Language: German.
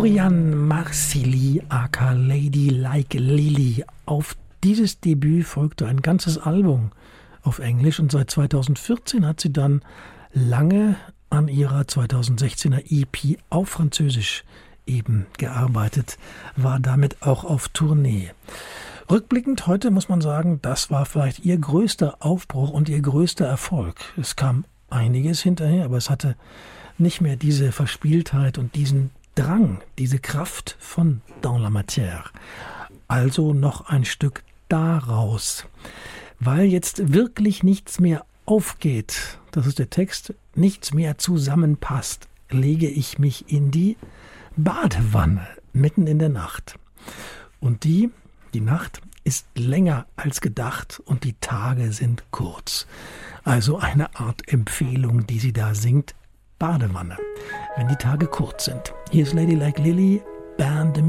Florian Marsilly aka Lady Like Lily. Auf dieses Debüt folgte ein ganzes Album auf Englisch und seit 2014 hat sie dann lange an ihrer 2016er EP auf Französisch eben gearbeitet, war damit auch auf Tournee. Rückblickend heute muss man sagen, das war vielleicht ihr größter Aufbruch und ihr größter Erfolg. Es kam einiges hinterher, aber es hatte nicht mehr diese Verspieltheit und diesen Drang, diese Kraft von Dans la Matière. Also noch ein Stück daraus. Weil jetzt wirklich nichts mehr aufgeht, das ist der Text, nichts mehr zusammenpasst, lege ich mich in die Badewanne mitten in der Nacht. Und die Nacht ist länger als gedacht und die Tage sind kurz. Also eine Art Empfehlung, die sie da singt, Badewanne, wenn die Tage kurz sind. Hier ist Lady Like Lily, Bain de